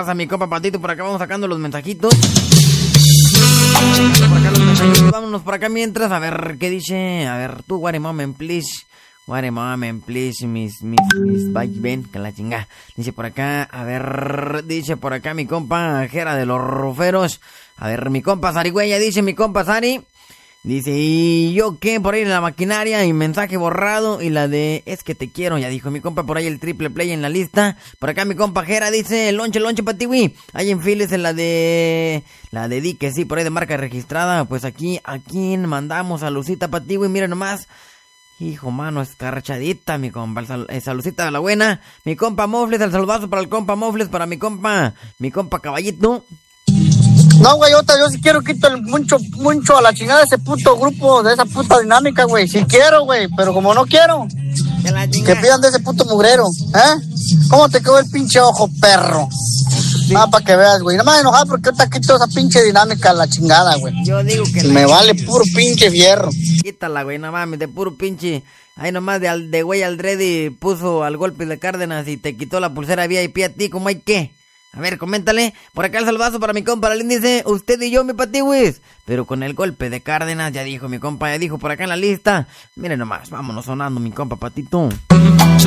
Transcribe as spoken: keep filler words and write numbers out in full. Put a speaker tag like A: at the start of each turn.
A: pasa, mi compa Patito? Por acá vamos sacando los mensajitos. Por acá los mensajitos, vámonos por acá mientras. A ver, ¿qué dice? A ver, tú, what a moment, please. What a moment, please, mis, mis, mis, bye, ven, que la chingada. Dice por acá, a ver, dice por acá mi compa Jera de los Ruferos. A ver, mi compa Sarigüeya, dice mi compa Sari. Dice, ¿y yo qué? Por ahí en la maquinaria y mensaje borrado. Y la de, es que te quiero, ya dijo mi compa. Por ahí el triple play en la lista. Por acá mi compa Jera dice, lonche, lonche, patiwi. Ahí en files en la de, la de Dique, sí, por ahí de marca registrada. Pues aquí, ¿a quién mandamos? A Lucita Patiwi, mira nomás. Hijo, mano, escarchadita, mi compa. El saludcita de la buena. Mi compa Mofles, el saludazo para el compa Mofles, para mi compa, mi compa Caballito.
B: No, güey, otra, yo sí quiero quitar mucho, mucho a la chingada de ese puto grupo, de esa puta dinámica, güey. Sí quiero, güey, pero como no quiero, que pidan de ese puto mugrero, ¿eh? ¿Cómo te quedó el pinche ojo, perro? Sí. Ah, para que veas, güey. No me voy a enojar porque ahorita quito esa pinche dinámica a la chingada, güey.
A: Yo digo que...
B: Me vale puro pinche fierro.
A: Quítala, güey, no mames, de puro pinche... Ahí nomás de, de güey Aldredi puso al golpe de Cárdenas y te quitó la pulsera V I P a ti, ¿cómo hay qué? A ver, coméntale. Por acá el saludazo para mi compa el índice. Usted y yo, mi patiwis. Pero con el golpe de Cárdenas, ya dijo mi compa, ya dijo por acá en la lista. Miren nomás, vámonos sonando, mi compa Patito.